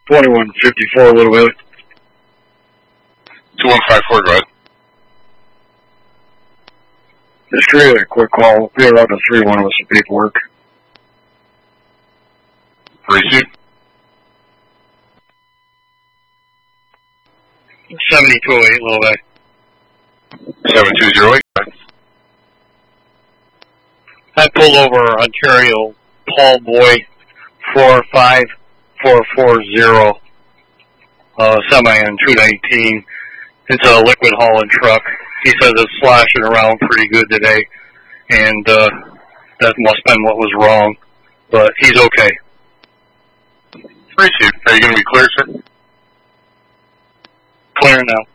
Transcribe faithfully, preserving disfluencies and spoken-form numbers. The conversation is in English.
twenty-one fifty-four, a little bit. two one five four, go ahead. Just really a quick call. Be around to three one with some paperwork. Receive. seventy-two oh eight, little bit. seven two zero eight. I pulled over Ontario Paul Boy four five four four zero, uh, semi on two nineteen. It's a liquid hauling truck. He says it's slashing around pretty good today, and uh, that must have been what was wrong, but he's okay. Receive. Are you going to be clear, sir? Clear now.